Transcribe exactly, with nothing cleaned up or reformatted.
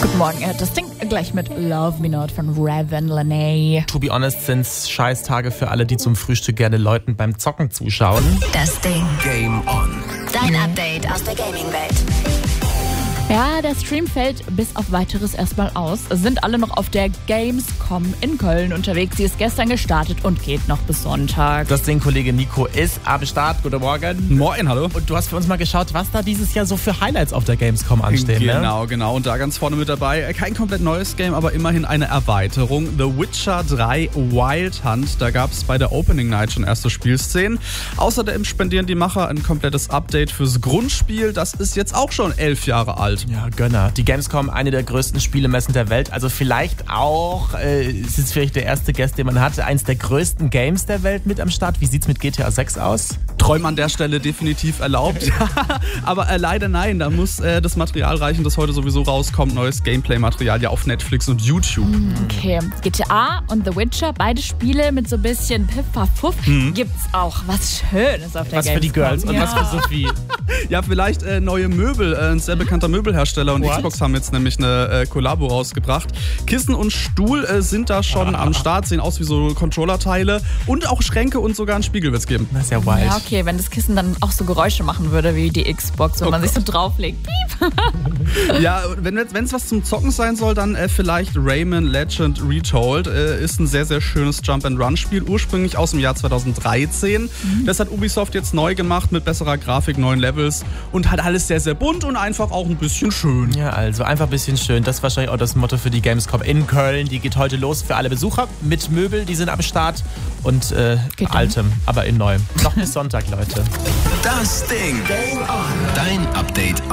Guten Morgen, er hat das Ding gleich mit Love Me Not von Raven Lenae. To be honest sind's Scheißtage für alle, die zum Frühstück gerne Leuten beim Zocken zuschauen. Das Ding. Game on. Dein Update aus der Gaming-Welt. Ja, der Stream fällt bis auf Weiteres erstmal aus. Es sind alle noch auf der Gamescom in Köln unterwegs. Sie ist gestern gestartet und geht noch bis Sonntag. Das Ding-Kollege Nico ist am Start. Guten Morgen. Moin, hallo. Und du hast für uns mal geschaut, was da dieses Jahr so für Highlights auf der Gamescom anstehen. Genau, ne? genau. Und da ganz vorne mit dabei, kein komplett neues Game, aber immerhin eine Erweiterung. The Witcher drei Wild Hunt. Da gab es bei der Opening Night schon erste Spielszenen. Außerdem spendieren die Macher ein komplettes Update fürs Grundspiel. Das ist jetzt auch schon elf Jahre alt. Ja, Gönner. Die Gamescom, eine der größten Spielemessen der Welt. Also vielleicht auch, äh, es ist vielleicht der erste Gast, den man hatte, eins der größten Games der Welt mit am Start. Wie sieht's mit G T A sechs aus? Träumen an der Stelle definitiv erlaubt. Aber äh, leider nein, da muss äh, das Material reichen, das heute sowieso rauskommt. Neues Gameplay-Material ja auf Netflix und YouTube. Okay, G T A und The Witcher, beide Spiele mit so ein bisschen Piff-Paff-Puff, Mhm. gibt's auch was Schönes auf der Was Gamescom. für die Girls und ja. was für Sophie. Ja, vielleicht äh, neue Möbel. Äh, ein sehr bekannter Möbelhersteller und What? Xbox haben jetzt nämlich eine äh, Kollabo rausgebracht. Kissen und Stuhl äh, sind da schon am Start, sehen aus wie so Controllerteile und auch Schränke und sogar einen Spiegel wird's geben. Das ist ja wild. Ja, okay, wenn das Kissen dann auch so Geräusche machen würde wie die Xbox, wenn Oh man Gott. sich so drauflegt. Piep. Ja, wenn es was zum Zocken sein soll, dann äh, vielleicht Rayman Legend Retold. Äh, ist ein sehr, sehr schönes Jump-and-Run-Spiel, ursprünglich aus dem Jahr zweitausenddreizehn. Mhm. Das hat Ubisoft jetzt neu gemacht mit besserer Grafik, neuen Levels und hat alles sehr, sehr bunt und einfach auch ein bisschen schön. Ja, also einfach ein bisschen schön. Das ist wahrscheinlich auch das Motto für die Gamescom in Köln. Die geht heute los für alle Besucher mit Möbel, die sind am Start und äh, Geht dann. altem, aber in neuem. Noch bis Sonntag, Leute. Das Ding. Game on. Dein Update